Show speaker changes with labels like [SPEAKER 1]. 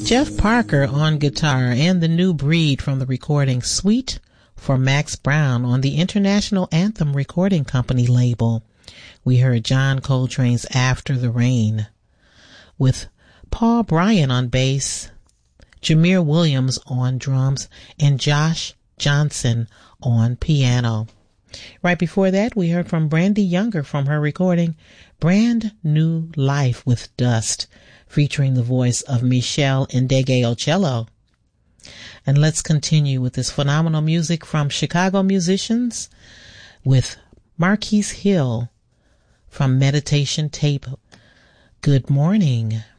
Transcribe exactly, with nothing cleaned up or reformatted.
[SPEAKER 1] Jeff Parker on guitar and the New Breed from the recording Sweet for Max Brown on the International Anthem Recording Company label. We heard John Coltrane's After the Rain with Paul Bryan on bass, Jameer Williams on drums, and Josh Johnson on piano. Right before that, we heard from Brandy Younger from her recording Brand New Life with Dust, featuring the voice of Michelle Ndegeocello. And let's continue with this phenomenal music from Chicago musicians with Marquise Hill from Meditation Tape. Good morning.